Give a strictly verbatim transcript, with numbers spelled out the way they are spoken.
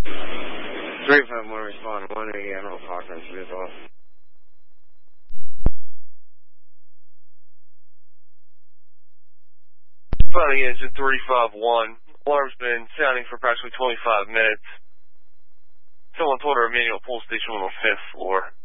three five one respond one again, I'll talk on Smith off. Fighting engine three five one. Alarm's been sounding for approximately twenty-five minutes. Someone told her a manual pull station on the fifth floor.